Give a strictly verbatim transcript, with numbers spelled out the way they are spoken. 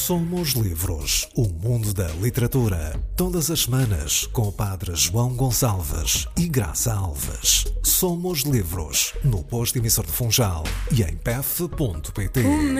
Somos Livros, o mundo da literatura. Todas as semanas, com o padre João Gonçalves e Graça Alves. Somos Livros, no posto emissor de Funchal e em p f ponto p t.